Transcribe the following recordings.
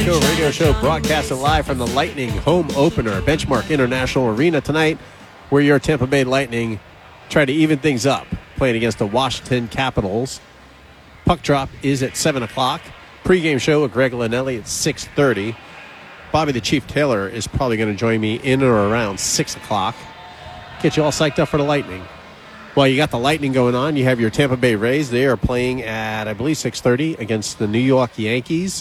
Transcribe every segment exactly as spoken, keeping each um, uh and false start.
Show radio show broadcasted live from the Lightning home opener, Benchmark International Arena tonight, where your Tampa Bay Lightning try to even things up, playing against the Washington Capitals. Puck drop is at seven o'clock. Pre-game show with Greg Linelli at six thirty. Bobby the Chief Taylor is probably going to join me in or around six o'clock. Get you all psyched up for the Lightning. While you got the Lightning going on, you have your Tampa Bay Rays. They are playing at, I believe, six thirty against the New York Yankees.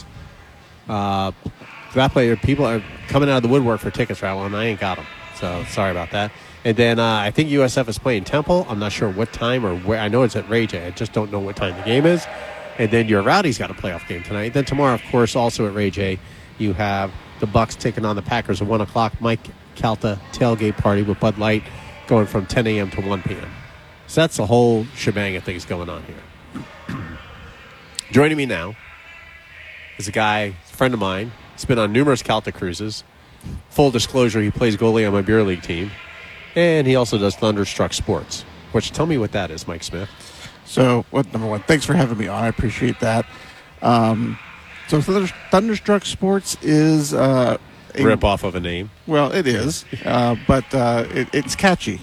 Uh, that player, people are coming out of the woodwork for tickets right now, and I ain't got them. So sorry about that. And then uh, I think U S F is playing Temple. I'm not sure what time or where. I know it's at Ray J. I just don't know what time the game is. And then your Rowdy's got a playoff game tonight. Then tomorrow, of course, also at Ray J, you have the Bucks taking on the Packers at one o'clock. Mike Calta tailgate party with Bud Light going from ten a.m. to one p.m. So that's the whole shebang of things going on here. Joining me now is a guy, a friend of mine. He's been on numerous Calta cruises. Full disclosure, he plays goalie on my beer league team. And he also does Thunderstruck Sports. Which, tell me what that is, Mike Smith. So, what number one, thanks for having me on. I appreciate that. Um, so, Thunder, Thunderstruck Sports is... Uh, a rip off of a name. Well, it is. uh, but uh, it, it's catchy.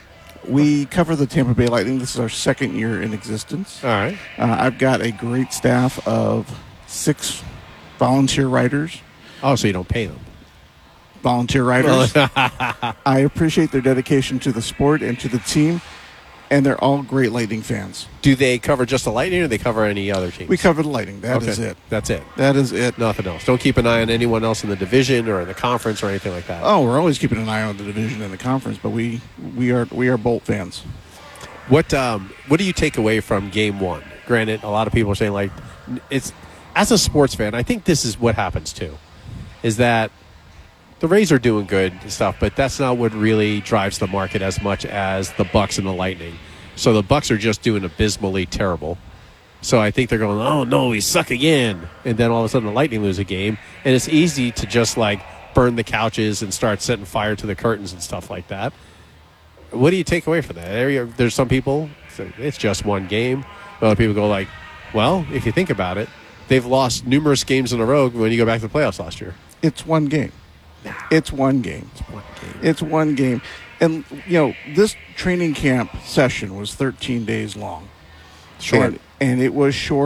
We cover the Tampa Bay Lightning. This is our second year in existence. All right. Uh, I've got a great staff of six volunteer writers. Oh, so you don't pay them. Volunteer writers. I appreciate their dedication to the sport and to the team, and they're all great Lightning fans. Do they cover just the Lightning, or do they cover any other teams? We cover the Lightning. That okay. is it. That's it. That is it. Nothing else. Don't keep an eye on anyone else in the division or in the conference or anything like that. Oh, we're always keeping an eye on the division and the conference, but we we are we are Bolt fans. What um what do you take away from Game One? Granted, a lot of people are saying like it's as a sports fan, I think this is what happens too, is that the Rays are doing good and stuff, but that's not what really drives the market as much as the Bucks and the Lightning. So the Bucks are just doing abysmally terrible. So I think they're going, oh, no, we suck again. And then all of a sudden the Lightning lose a game. And it's easy to just, like, burn the couches and start setting fire to the curtains and stuff like that. What do you take away from that? There, there's some people, it's just one game. Other people go like, well, if you think about it, they've lost numerous games in a row when you go back to the playoffs last year. It's one game. It's one game. It's one game. It's one game. And, you know, this training camp session was thirteen days long. Short. And, and it was short.